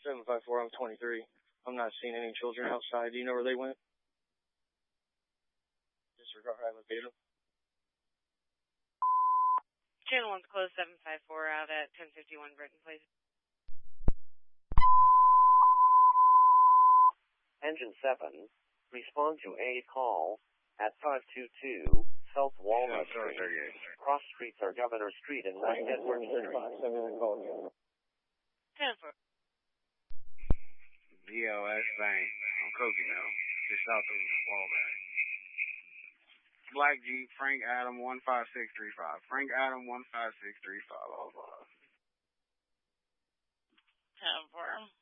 754, I'm 23. I'm not seeing any children outside. Do you know where they went? Disregard, I located them. Channel 1's closed, 754 out at 1051 Britain, please. Engine 7, respond to a call at 522 South Walnut Street. Cross streets are Governor Street and West Edward Street. 10-4. BOS Bank on Coconut, just south of Walnut. Black Jeep, Frank Adam 15635. Frank Adam 15635. 10-4.